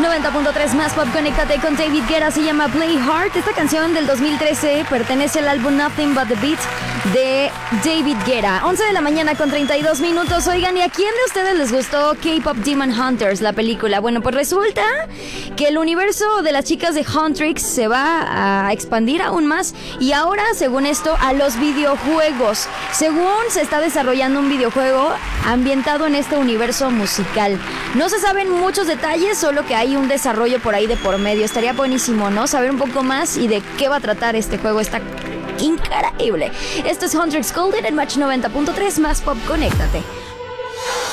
90.3 más pop, conéctate con David Guetta, se llama Play Hard. Esta canción del 2013 pertenece al álbum Nothing But The Beat de David Guetta. 11 de la mañana con 32 minutos. Oigan, ¿y a quién de ustedes les gustó K-Pop Demon Hunters, la película? Bueno, pues resulta que el universo de las chicas de Huntrix se va a expandir aún más y ahora, según esto, a los videojuegos. Según se está desarrollando un videojuego ambientado en este universo musical. No se saben muchos detalles, solo que hay un desarrollo por ahí de por medio. Estaría buenísimo, ¿no? Saber un poco más y de qué va a tratar este juego. Está increíble. Esto es Huntrix Golden en Match 90.3 más pop, conéctate.